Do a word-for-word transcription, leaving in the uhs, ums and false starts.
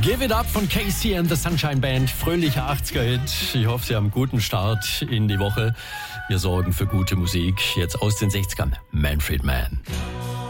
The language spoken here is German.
Give It Up von Casey and the Sunshine Band. Fröhlicher achtziger-Hit. Ich hoffe, Sie haben einen guten Start in die Woche. Wir sorgen für gute Musik. Jetzt aus den sechzigern. Manfred Mann.